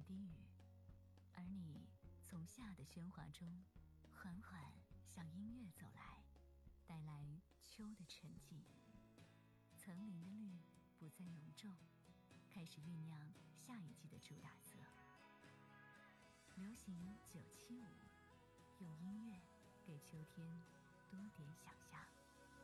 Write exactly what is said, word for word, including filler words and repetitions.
低语，而你从夏的喧哗中缓缓向音乐走来，带来秋的沉寂。层林的绿不再浓重，开始酝酿下一季的主打色。流行九七五，用音乐给秋天多点想象。